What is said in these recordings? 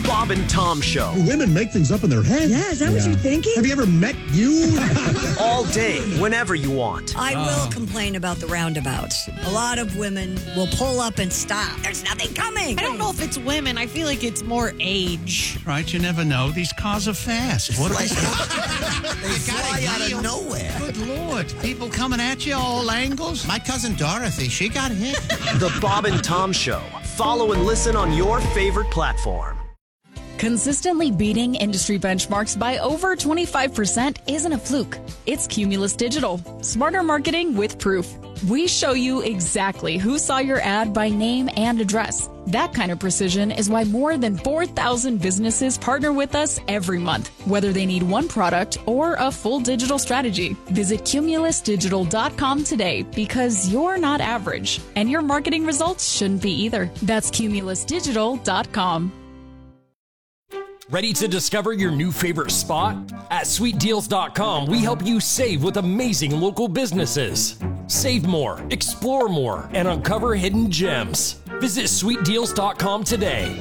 Bob and Tom Show. Women make things up in their head. Yeah, is that what you're thinking? Have you ever met you? All day, whenever you want. I will complain about the roundabouts. A lot of women will pull up and stop. There's nothing coming. I don't know if it's women. I feel like it's more age. Right, you never know. These cars are fast. What They fly out of nowhere. Good Lord. People coming at you all angles. My cousin Dorothy, she got hit. The Bob and Tom Show. Follow and listen on your favorite platform. Consistently beating industry benchmarks by over 25% isn't a fluke. It's Cumulus Digital. Smarter marketing with proof. We show you exactly who saw your ad by name and address. That kind of precision is why more than 4,000 businesses partner with us every month, whether they need one product or a full digital strategy. Visit cumulusdigital.com today because you're not average, and your marketing results shouldn't be either. That's cumulusdigital.com. Ready to discover your new favorite spot? At sweetdeals.com, we help you save with amazing local businesses. Save more, explore more, and uncover hidden gems. Visit sweetdeals.com today.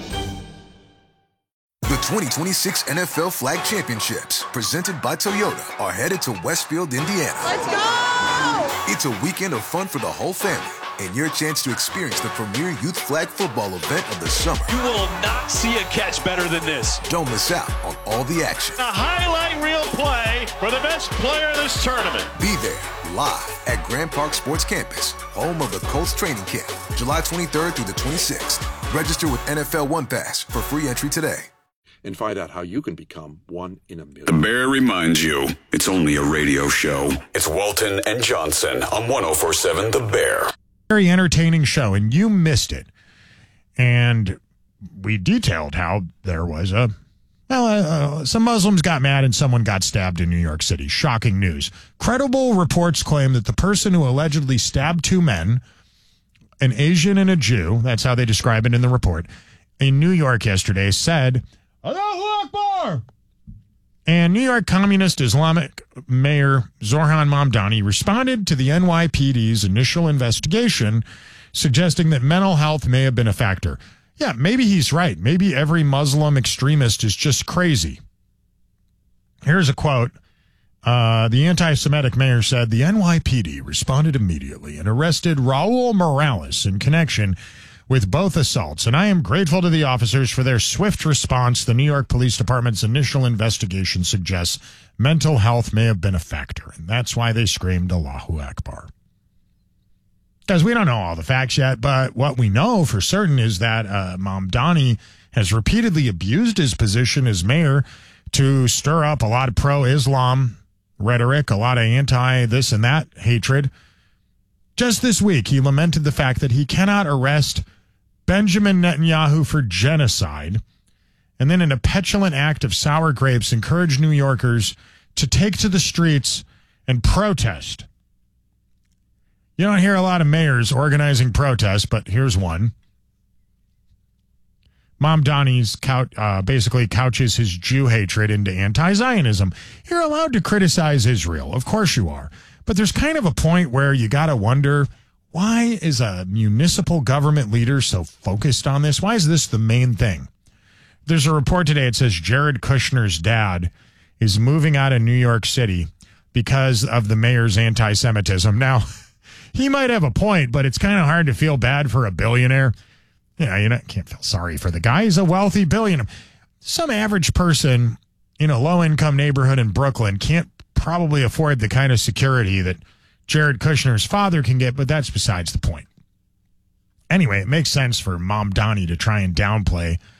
The 2026 NFL Flag Championships, presented by Toyota, are headed to Westfield, Indiana. Let's go! It's a weekend of fun for the whole family, and your chance to experience the premier youth flag football event of the summer. You will not see a catch better than this. Don't miss out on all the action. A highlight reel play for the best player in this tournament. Be there, live at Grand Park Sports Campus, home of the Colts training camp, July 23rd through the 26th. Register with NFL One Pass for free entry today. And find out how you can become one in a million. The Bear reminds you, it's only a radio show. It's Walton and Johnson on 104.7 The Bear. Very entertaining show, and you missed it. And we detailed how there was some Muslims got mad and someone got stabbed in New York City. Shocking news. Credible reports claim that the person who allegedly stabbed two men, an Asian and a Jew, that's how they describe it in the report, in New York yesterday, said, Allahu Akbar! And New York Communist Islamic Mayor Zohran Mamdani responded to the NYPD's initial investigation, suggesting that mental health may have been a factor. Yeah, maybe he's right. Maybe every Muslim extremist is just crazy. Here's a quote. The anti-Semitic mayor said, the NYPD responded immediately and arrested Raul Morales in connection with both assaults, and I am grateful to the officers for their swift response. The New York Police Department's initial investigation suggests mental health may have been a factor, and that's why they screamed Allahu Akbar. Because we don't know all the facts yet, but what we know for certain is that Mamdani has repeatedly abused his position as mayor to stir up a lot of pro-Islam rhetoric, a lot of anti-this and that hatred. Just this week, he lamented the fact that he cannot arrest Benjamin Netanyahu for genocide, and then in a petulant act of sour grapes, encouraged New Yorkers to take to the streets and protest. You don't hear a lot of mayors organizing protests, but here's one. Mamdani's basically couches his Jew hatred into anti-Zionism. You're allowed to criticize Israel. Of course you are. But there's kind of a point where you got to wonder, why is a municipal government leader so focused on this? Why is this the main thing? There's a report today. It says Jared Kushner's dad is moving out of New York City because of the mayor's anti-Semitism. Now, he might have a point, but it's kind of hard to feel bad for a billionaire. Can't feel sorry for the guy. He's a wealthy billionaire. Some average person in a low-income neighborhood in Brooklyn can't probably afford the kind of security that Jared Kushner's father can get, but that's besides the point. Anyway, it makes sense for Mamdani to try and downplay